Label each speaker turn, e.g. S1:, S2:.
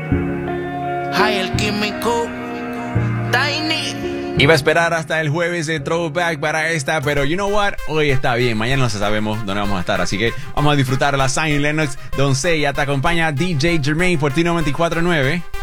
S1: Hay el químico, Tiny.
S2: Iba a esperar hasta el jueves de Throwback para esta, pero you know what? Hoy está bien, mañana no sabemos dónde vamos a estar, así que vamos a disfrutar la Zion Lennox. Doncella te acompaña DJ Jermaine por T94.9.